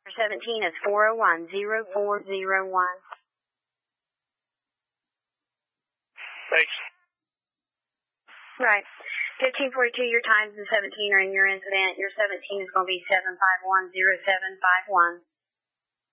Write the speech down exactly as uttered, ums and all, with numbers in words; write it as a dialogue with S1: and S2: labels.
S1: seventeen is four oh one, zero four zero one.
S2: Thanks.
S1: Right. fifteen forty-two, your times and seventeen are in your incident. Your seventeen is going to be seven five one zero seven five one.